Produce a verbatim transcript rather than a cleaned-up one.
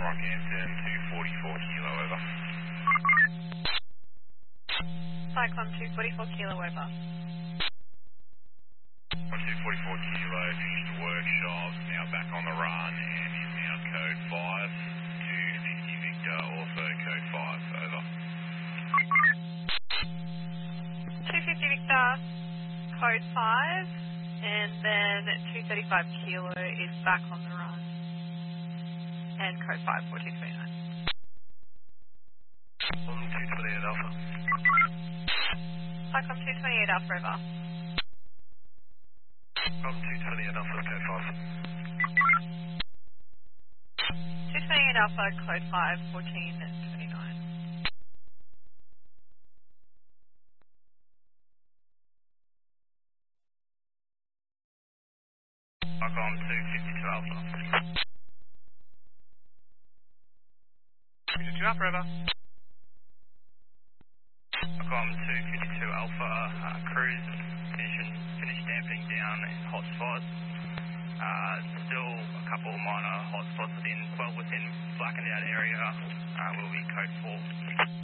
Rockhampton two forty-four kilo over. Cyclone two forty-four kilo over. two forty-four kilo, finished the workshop, now back on the run and is now code five, two fifty Victor, also code five, over. two fifty Victor, code five, and then two thirty-five kilo is back on the run. And code five, fourteen twenty-nine. Um, two twenty-eight Alpha. Cyclone two twenty-eight Alpha over. Um, two twenty-eight Alpha, code five. two twenty-eight Alpha, code five, fourteen twenty-nine. Cyclone two fifty-two Alpha. fifty-two Alpha, over. Cyclone two fifty-two Alpha, uh, cruise finishing, finished damping down in hotspots. Uh, still a couple of minor hotspots within, well within blackened out area. Uh, will be code four.